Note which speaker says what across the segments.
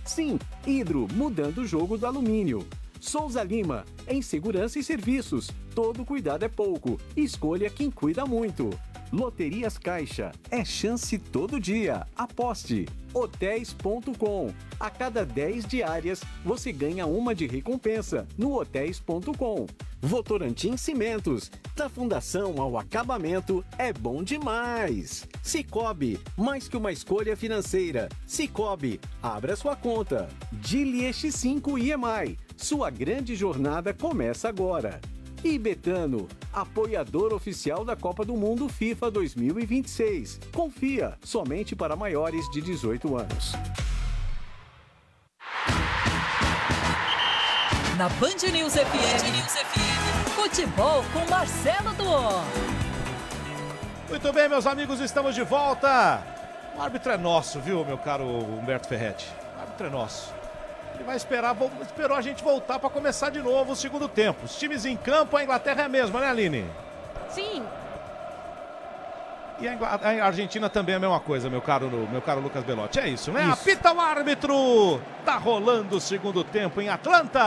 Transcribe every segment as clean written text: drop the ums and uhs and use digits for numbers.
Speaker 1: Sim, Hidro, mudando o jogo do alumínio. Souza Lima, em segurança e serviços. Todo cuidado é pouco. Escolha quem cuida muito. Loterias Caixa. É chance todo dia. Aposte. Hotéis.com. A cada 10 diárias, você ganha uma de recompensa no Hotéis.com. Votorantim Cimentos. Da fundação ao acabamento, é bom demais. Cicobi, mais que uma escolha financeira. Cicobi, abra sua conta. Dili X5 IEMAI. Sua grande jornada começa agora. E Betano, apoiador oficial da Copa do Mundo FIFA 2026. Confia, somente para maiores de 18 anos.
Speaker 2: Na Band News FM, futebol com Marcelo Duó.
Speaker 3: Muito bem, meus amigos, estamos de volta. O árbitro é nosso, viu, meu caro Humberto Ferretti? O árbitro é nosso. Ele vai esperou a gente voltar para começar de novo o segundo tempo. Os times em campo, a Inglaterra é a mesma, né, Aline?
Speaker 4: Sim.
Speaker 3: E a Argentina também é a mesma coisa, meu caro Lucas Belotti. É isso, né?
Speaker 5: Isso.
Speaker 3: Apita o árbitro! Tá rolando o segundo tempo em Atlanta!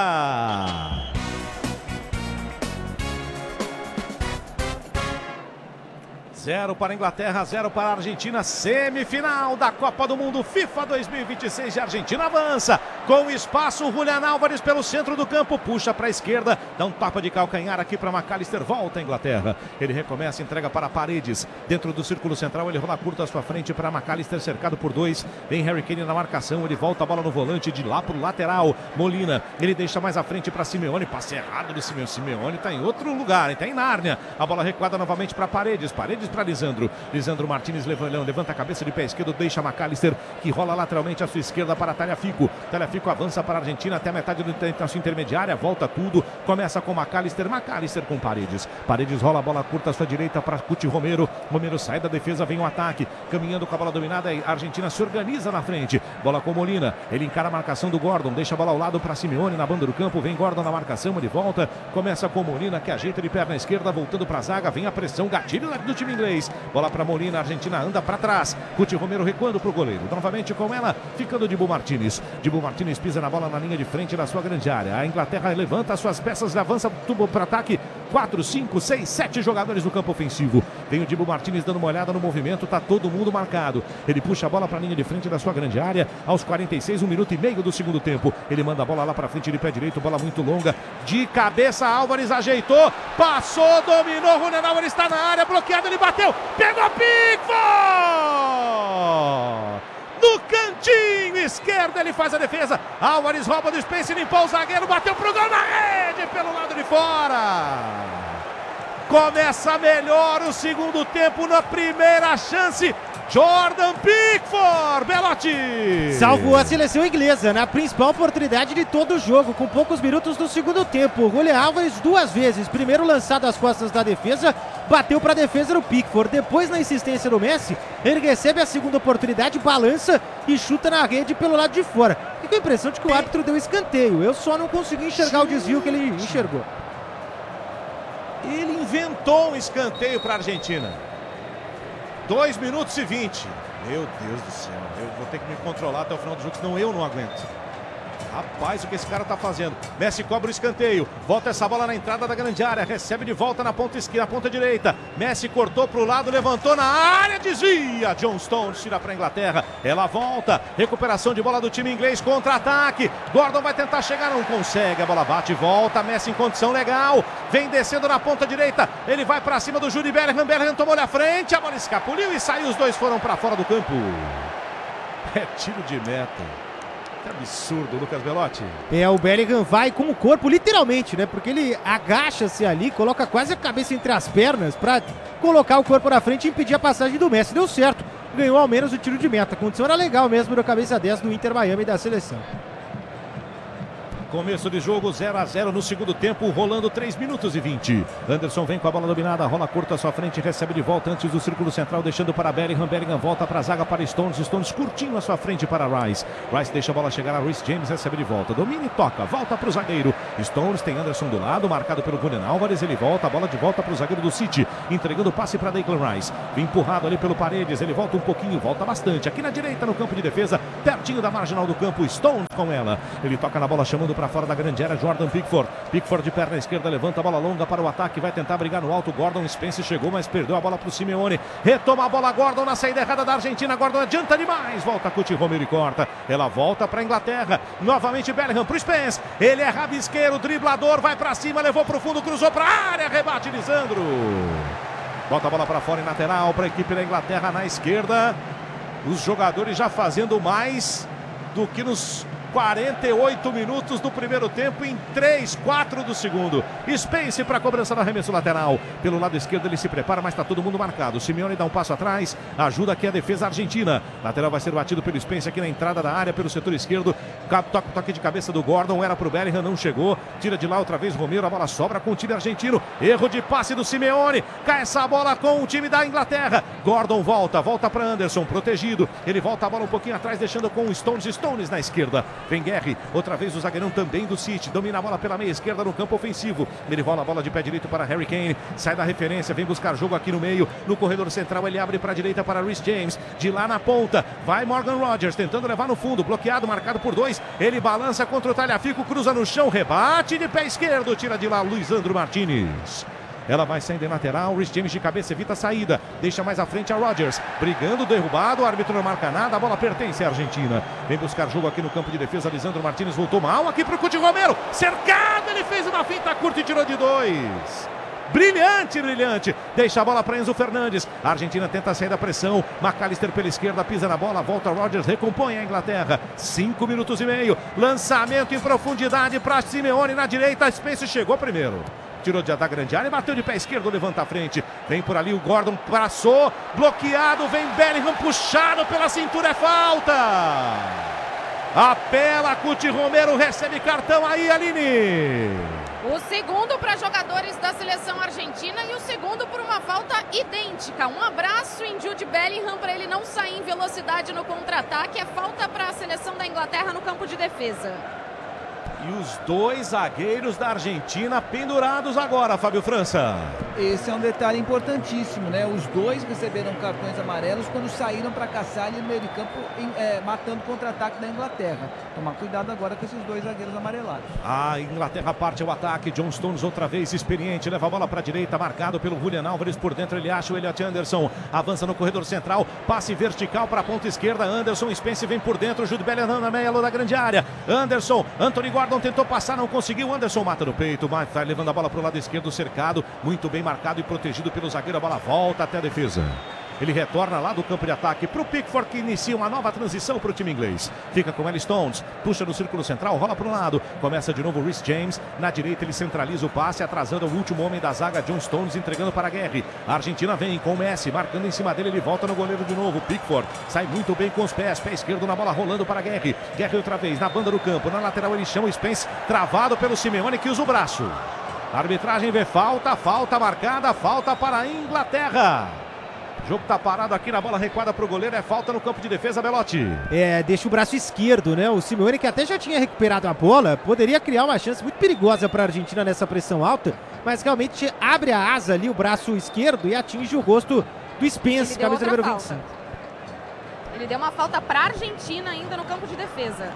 Speaker 3: 0 para a Inglaterra, 0 para a Argentina, semifinal da Copa do Mundo FIFA 2026 e a Argentina avança com espaço. O Julián Álvares pelo centro do campo, puxa para a esquerda, dá um tapa de calcanhar aqui para McAllister, volta a Inglaterra, ele recomeça, entrega para Paredes, dentro do círculo central, ele rola curto à sua frente para McAllister, cercado por dois, vem Harry Kane na marcação, ele volta a bola no volante, de lá para o lateral, Molina, ele deixa mais à frente para Simeone, passe errado de Simeone, está em outro lugar, está em Nárnia, a bola recuada novamente para Paredes para Lisandro Martínez levanta a cabeça de pé esquerdo, deixa McAllister, que rola lateralmente à sua esquerda para Tagliafico avança para a Argentina até a metade da sua intermediária, volta tudo, começa com McAllister com Paredes rola a bola curta à sua direita para Cuti Romero sai da defesa, vem o ataque, caminhando com a bola dominada, a Argentina se organiza na frente, bola com Molina, ele encara a marcação do Gordon, deixa a bola ao lado para Simeone na banda do campo, vem Gordon na marcação, ele volta, começa com Molina, que ajeita de perna esquerda, voltando para a zaga, vem a pressão, gatilho do time inglês, bola para Molina, a Argentina anda para trás, Cuti Romero recuando para o goleiro, novamente com ela, ficando Dibu Martínez pisa na bola na linha de frente da sua grande área, a Inglaterra levanta as suas peças, avança tubo para ataque, 4, 5, 6, 7 jogadores no campo ofensivo, vem o Dibu Martínez dando uma olhada no movimento, tá todo mundo marcado, ele puxa a bola para a linha de frente da sua grande área, aos 46, 1 minuto e meio do segundo tempo, ele manda a bola lá para frente de pé direito, bola muito longa, de cabeça Álvares ajeitou, passou, dominou, Julián Álvares está na área, bloqueado, ele bateu, pegou Pickford! No cantinho esquerdo ele faz a defesa, Álvares rouba do Spence, limpou o zagueiro, bateu pro gol na rede, pelo lado de fora. Começa melhor o segundo tempo, na primeira chance, Jordan Pickford, Belotti!
Speaker 5: Salvou a seleção inglesa na principal oportunidade de todo o jogo, com poucos minutos do segundo tempo. Julián Álvares 2 vezes, primeiro lançado às costas da defesa, bateu para a defesa do Pickford. Depois, na insistência do Messi, ele recebe a segunda oportunidade, balança e chuta na rede pelo lado de fora. Fico com a impressão de que o árbitro deu escanteio. Eu só não consegui enxergar o desvio que ele enxergou.
Speaker 3: Ele inventou um escanteio para a Argentina. 2 minutos e 20. Meu Deus do céu. Eu vou ter que me controlar até o final do jogo, senão eu não aguento. Rapaz, o que esse cara tá fazendo? Messi cobra o escanteio, volta essa bola na entrada da grande área, recebe de volta na ponta esquerda, na ponta direita. Messi cortou pro lado, levantou na área, desvia. John Stones tira pra Inglaterra, ela volta, recuperação de bola do time inglês, contra-ataque. Gordon vai tentar chegar, não consegue, a bola bate e volta. Messi em condição legal, vem descendo na ponta direita, ele vai pra cima do Jude Bellingham, Bellingham tomou-lhe a frente, a bola escapuliu e saiu, os dois foram pra fora do campo. É tiro de meta. Que absurdo, Lucas Belotti.
Speaker 5: O Bellingham vai com o corpo, literalmente, né? Porque ele agacha-se ali, coloca quase a cabeça entre as pernas para colocar o corpo na frente e impedir a passagem do Messi. Deu certo, ganhou ao menos o tiro de meta. A condição era legal mesmo da cabeça 10 do Inter Miami da seleção.
Speaker 3: Começo de jogo, 0-0 no segundo tempo, rolando 3 minutos e 20. Anderson vem com a bola dominada, rola curta à sua frente, recebe de volta antes do círculo central, deixando para Bellingham. Bellingham volta para a zaga para Stones curtinho à sua frente para Rice. Rice deixa a bola chegar a Reece James, recebe de volta, domina e toca, volta para o zagueiro. Stones tem Anderson do lado, marcado pelo Julián Álvares, ele volta, a bola de volta para o zagueiro do City, entregando o passe para Declan Rice. Vem empurrado ali pelo Paredes, ele volta um pouquinho, volta bastante. Aqui na direita, no campo de defesa, perto pertinho da marginal do campo. Stones com ela. Ele toca na bola, chamando para fora da grande área. Jordan Pickford. Pickford de perna esquerda, levanta a bola longa para o ataque. Vai tentar brigar no alto. Gordon Spence chegou, mas perdeu a bola para o Simeone. Retoma a bola Gordon na saída errada da Argentina. Gordon adianta demais. Volta Cuti Romero e corta. Ela volta para a Inglaterra. Novamente Bellingham para o Spence. Ele é rabisqueiro, driblador. Vai para cima, levou para o fundo, cruzou para a área. Rebate Lisandro. Bota a bola para fora em lateral para a equipe da Inglaterra na esquerda. Os jogadores já fazendo mais do que nos 48 minutos do primeiro tempo em 3/4 do segundo. Spence para a cobrança do arremesso lateral. Pelo lado esquerdo ele se prepara, mas está todo mundo marcado. Simeone dá um passo atrás, ajuda aqui a defesa argentina. Lateral vai ser batido pelo Spence aqui na entrada da área, pelo setor esquerdo. Toque de cabeça do Gordon, era para o Bellingham, não chegou. Tira de lá outra vez Romero, a bola sobra com o time argentino. Erro de passe do Simeone. Cai essa bola com o time da Inglaterra. Gordon volta para Anderson, protegido. Ele volta a bola um pouquinho atrás, deixando com o Stones na esquerda. Vem Guerre, outra vez o zagueirão também do City, domina a bola pela meia esquerda no campo ofensivo. Ele rola a bola de pé direito para Harry Kane, sai da referência, vem buscar jogo aqui no meio, no corredor central ele abre para a direita para Reece James, de lá na ponta, vai Morgan Rogers tentando levar no fundo, bloqueado, marcado por 2, ele balança contra o Tagliafico, cruza no chão, rebate de pé esquerdo, tira de lá Lisandro Martinez. Ela vai saindo em lateral, Reece James de cabeça evita a saída, deixa mais à frente a Rogers, brigando, derrubado, o árbitro não marca nada, a bola pertence à Argentina. Vem buscar jogo aqui no campo de defesa, Lisandro Martinez voltou mal aqui para o Cuti Romero, cercado, ele fez uma finta curta e tirou de 2. Brilhante, deixa a bola para Enzo Fernandes, a Argentina tenta sair da pressão, McAllister pela esquerda, pisa na bola, volta Rogers, recompõe a Inglaterra, 5 minutos e meio, lançamento em profundidade para Simeone na direita, Spence chegou primeiro. Tirou da grande área, bateu de pé esquerdo, levanta a frente. Vem por ali o Gordon, passou, bloqueado, vem Bellingham, puxado pela cintura, é falta! Apela, Cuti Romero, recebe cartão aí, Aline!
Speaker 4: O segundo para jogadores da seleção argentina e o segundo por uma falta idêntica. Um abraço em Jude Bellingham para ele não sair em velocidade no contra-ataque. É falta para a seleção da Inglaterra no campo de defesa.
Speaker 3: E os 2 zagueiros da Argentina pendurados agora, Fábio França.
Speaker 6: Esse é um detalhe importantíssimo, né? Os 2 receberam cartões amarelos quando saíram para caçar ali no meio de campo, matando o contra-ataque da Inglaterra. Tomar cuidado agora com esses 2 zagueiros amarelados.
Speaker 3: A Inglaterra parte ao ataque. John Stones outra vez experiente, leva a bola para a direita, marcado pelo Julian Álvares por dentro. Ele acha o Elliot Anderson, avança no corredor central, passe vertical para a ponta esquerda. Anderson, Spence vem por dentro, Jude Bellingham na meia da grande área. Anderson, Anthony Gordon tentou passar, não conseguiu. Anderson mata no peito, mas vai levando a bola para o lado esquerdo, cercado, muito bem marcado e protegido pelo zagueiro. A bola volta até a defesa. Ele retorna lá do campo de ataque para o Pickford, que inicia uma nova transição para o time inglês. Fica com Ellie Stones, puxa no círculo central, rola para o lado. Começa de novo o Reece James. Na direita ele centraliza o passe, atrasando o último homem da zaga, John Stones, entregando para a Guerre. A Argentina vem com o Messi, marcando em cima dele, ele volta no goleiro de novo. Pickford sai muito bem com os pés, pé esquerdo na bola, rolando para a Guerre. Guerre outra vez, na banda do campo, na lateral ele chama o Spence, travado pelo Simeone, que usa o braço. A arbitragem vê falta marcada, falta para a Inglaterra. O jogo tá parado aqui na bola recuada pro goleiro, é falta no campo de defesa, Belotti.
Speaker 5: Deixa o braço esquerdo, né? O Simeone, que até já tinha recuperado a bola, poderia criar uma chance muito perigosa para a Argentina nessa pressão alta, mas realmente abre a asa ali, o braço esquerdo, e atinge o rosto do Spence, camisa número 25.
Speaker 4: Ele deu uma falta para a Argentina ainda no campo de defesa.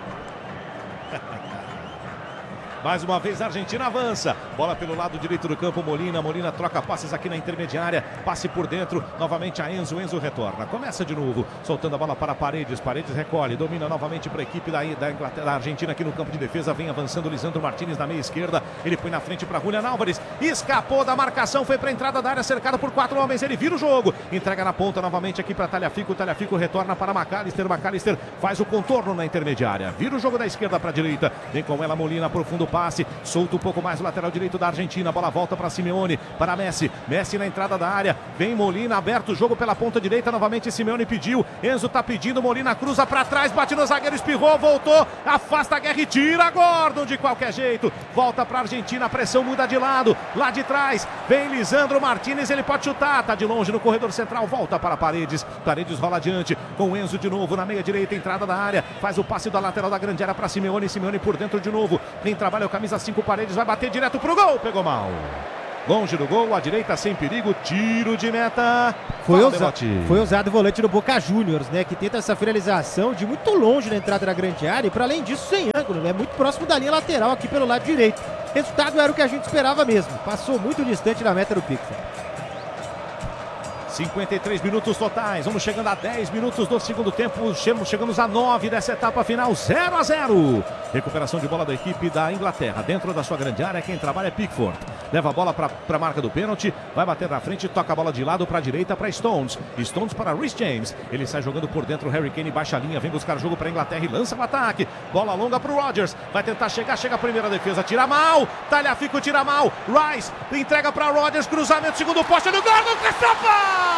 Speaker 3: Mais uma vez a Argentina avança. Bola pelo lado direito do campo, Molina troca passes aqui na intermediária. Passe por dentro, novamente a Enzo retorna. Começa de novo, soltando a bola para Paredes recolhe, domina novamente para a equipe da Inglaterra, da Argentina aqui no campo de defesa. Vem avançando Lisandro Martinez na meia esquerda. Ele põe na frente para Julian Álvares. Escapou da marcação, foi para a entrada da área, cercado por 4 homens. Ele vira o jogo, entrega na ponta novamente aqui para Tagliafico. Tagliafico retorna para McAllister faz o contorno na intermediária. Vira o jogo da esquerda para a direita. Vem com ela Molina, profundo passe, solta um pouco mais o lateral direito da Argentina, a bola volta para Simeone, para Messi na entrada da área, vem Molina, aberto o jogo pela ponta direita, novamente Simeone pediu, Enzo tá pedindo, Molina cruza para trás, bate no zagueiro, espirrou, voltou, afasta a Guerra e tira Gordon de qualquer jeito, volta para a Argentina, a pressão muda de lado, lá de trás, vem Lisandro Martinez, ele pode chutar, tá de longe no corredor central, volta para Paredes rola adiante, com Enzo de novo na meia direita, entrada da área, faz o passe da lateral da grande área para Simeone por dentro de novo, vem trabalha o camisa 5 Paredes, vai bater direto pro gol, pegou mal. longe do gol, à direita sem perigo, tiro de meta.
Speaker 5: Foi usado o volante do Boca Juniors, né? Que tenta essa finalização de muito longe na entrada da grande área e, para além disso, sem ângulo, né? Muito próximo da linha lateral aqui pelo lado direito. Resultado era o que a gente esperava mesmo. Passou muito distante da meta do Pickford.
Speaker 3: 53 minutos totais, vamos chegando a 10 minutos do segundo tempo, chegamos a 9 dessa etapa final, 0-0. Recuperação de bola da equipe da Inglaterra, dentro da sua grande área, quem trabalha é Pickford. Leva a bola para a marca do pênalti, vai bater na frente, toca a bola de lado para a direita para Stones. Stones para Reece James, ele sai jogando por dentro, Harry Kane baixa a linha, vem buscar jogo para a Inglaterra e lança o ataque. Bola longa para o Rodgers, vai tentar chegar, chega a primeira defesa, tira mal, Talhafico tira mal, Rice entrega para Rodgers, cruzamento, segundo poste do gol do Cristopher!